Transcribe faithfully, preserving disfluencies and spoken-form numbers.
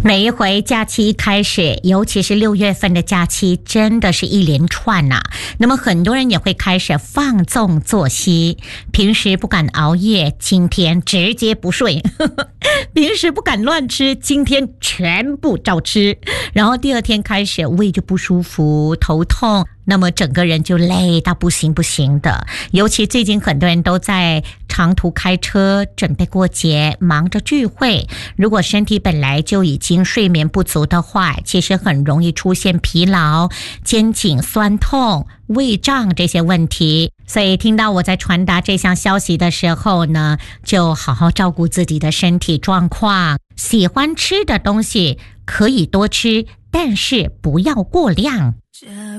每一回假期开始，尤其是六月份的假期，真的是一连串呐、啊。那么很多人也会开始放纵作息，平时不敢熬夜，今天直接不睡；平时不敢乱吃，今天全部照吃。然后第二天开始胃就不舒服，头痛。那么整个人就累到不行不行的，尤其最近很多人都在长途开车，准备过节，忙着聚会。如果身体本来就已经睡眠不足的话，其实很容易出现疲劳、肩颈酸痛、胃胀这些问题。所以听到我在传达这项消息的时候呢，就好好照顾自己的身体状况。喜欢吃的东西可以多吃，但是不要过量。